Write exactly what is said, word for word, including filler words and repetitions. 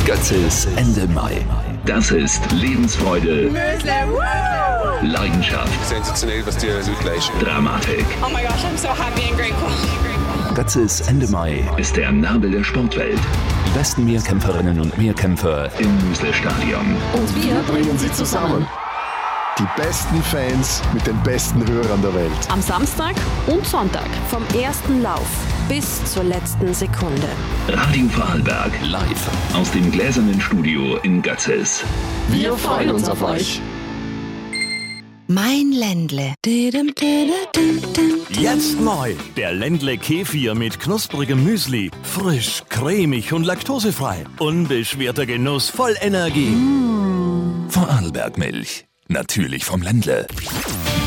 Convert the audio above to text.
Götzes Ende Mai. Das ist Lebensfreude, Leidenschaft, sensationell, was die Leute leisten. Dramatik. Oh my gosh, I'm so happy and grateful. Götzes Ende Mai ist der Nabel der Sportwelt. Die besten Mehrkämpferinnen und Mehrkämpfer im Müsle-Stadion. Und wir bringen sie zusammen. Die besten Fans mit den besten Hörern der Welt. Am Samstag und Sonntag. Vom ersten Lauf bis zur letzten Sekunde. Radio Vorarlberg live aus dem gläsernen Studio in Götzes. Wir freuen uns auf euch. Mein Ländle. Jetzt neu. Der Ländle Kefir mit knusprigem Müsli. Frisch, cremig und laktosefrei. Unbeschwerter Genuss voll Energie. Vorarlberg Milch. Natürlich vom Ländle.